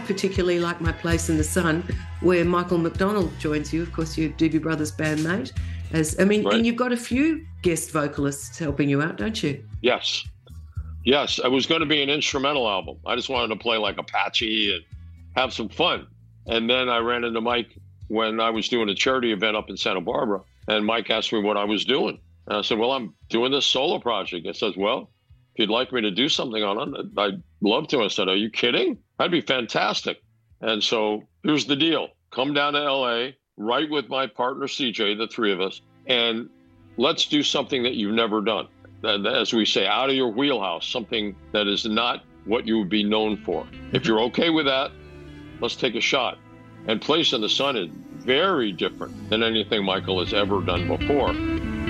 particularly like My Place in the Sun, where Michael McDonald joins you, of course, your Doobie Brothers bandmate. Right. And you've got a few guest vocalists helping you out, don't you? Yes. It was going to be an instrumental album. I just wanted to play like Apache and have some fun. And then I ran into Mike when I was doing a charity event up in Santa Barbara. And Mike asked me what I was doing. And I said, well, I'm doing this solo project. He says, well, if you'd like me to do something on it, I'd love to. I said, are you kidding? That'd be fantastic. And so here's the deal. Come down to LA, write with my partner, CJ, the three of us, and let's do something that you've never done. As we say, out of your wheelhouse, something that is not what you would be known for. If you're okay with that, let's take a shot. And Place in the Sun is very different than anything Michael has ever done before.